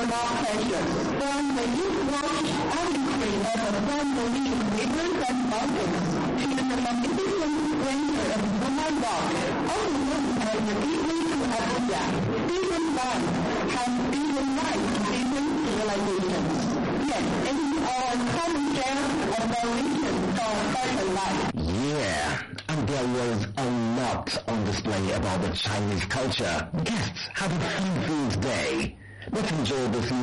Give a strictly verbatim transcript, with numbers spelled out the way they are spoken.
are more precious. From the youth wash artistry of a family rivers and mountains to the magnificent splendor of Burman Rock, all the world has a gateway to Abuja. Season one has given life to different civilizations. Yes, it is our common share of our region for better life. Yeah, and there was a lot on display about the Chinese culture. Guests had a fun-filled day. Let's enjoy this